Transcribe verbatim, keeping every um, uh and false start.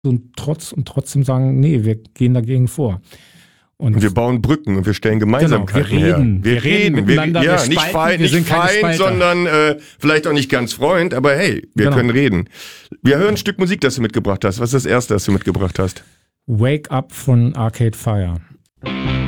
und Trotz und trotzdem sagen, nee, wir gehen dagegen vor. Und, und wir bauen Brücken und wir stellen Gemeinsamkeiten genau, wir reden, her. Wir, wir reden reden, miteinander, wir, ja, wir nicht spalten, Feind, wir nicht sind keine Feind, Spalter. sondern äh, vielleicht auch nicht ganz Freund, aber hey, wir Genau. können reden. Wir hören ein Stück Musik, das du mitgebracht hast. Was ist das erste, das du mitgebracht hast? Wake Up von Arcade Fire.